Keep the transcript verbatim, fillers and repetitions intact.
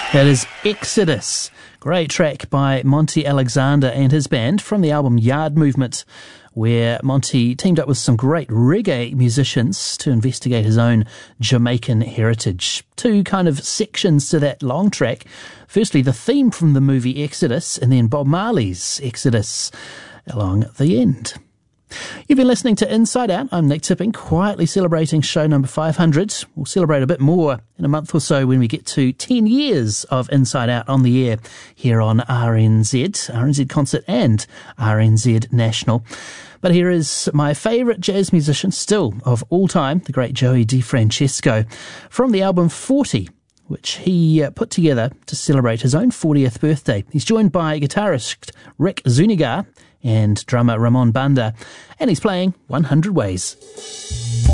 That is Exodus. Great track by Monty Alexander and his band from the album Yard Movement, where Monty teamed up with some great reggae musicians to investigate his own Jamaican heritage. Two kind of sections to that long track. Firstly, the theme from the movie Exodus, and then Bob Marley's Exodus along the end. You've been listening to Inside Out. I'm Nick Tipping, quietly celebrating show number five hundred. We'll celebrate a bit more in a month or so when we get to ten years of Inside Out on the air here on R N Z, R N Z Concert and R N Z National. But here is my favourite jazz musician still of all time, the great Joey DeFrancesco, from the album forty, which he uh, put together to celebrate his own fortieth birthday. He's joined by guitarist Rick Zuniga and drummer Ramon Banda, and he's playing one hundred Ways.